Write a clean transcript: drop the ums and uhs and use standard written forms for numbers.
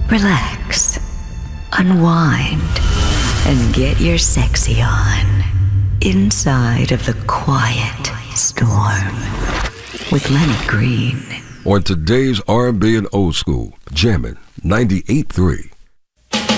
relax, unwind, and get your sexy on inside of the quiet storm with Lenny Green. On today's R&B and Old School, jamming 98.3